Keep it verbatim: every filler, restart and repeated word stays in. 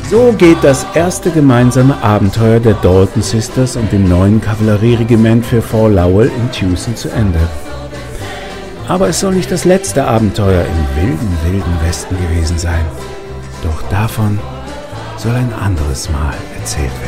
So geht das erste gemeinsame Abenteuer der Dalton Sisters und dem neuen Kavallerieregiment für Fort Lowell in Tucson zu Ende. Aber es soll nicht das letzte Abenteuer im wilden, wilden Westen gewesen sein. Doch davon soll ein anderes Mal erzählt werden.